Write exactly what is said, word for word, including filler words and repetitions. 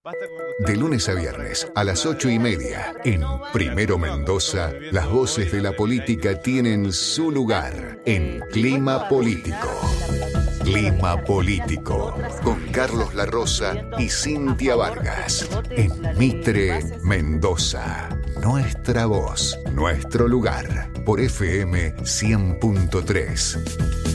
De lunes a viernes a las ocho y media, en Primero Mendoza, las voces de la política tienen su lugar en Clima Político. Clima Político, con Carlos Larrosa y Cintia Vargas, en Mitre, Mendoza. Nuestra voz, nuestro lugar, por F M cien punto tres.